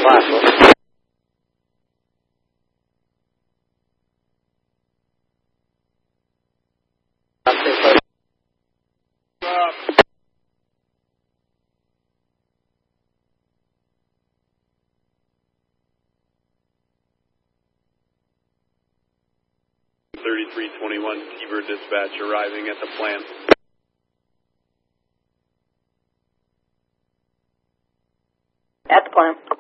Possible. T-Bird dispatch arriving at the plant. At the plant.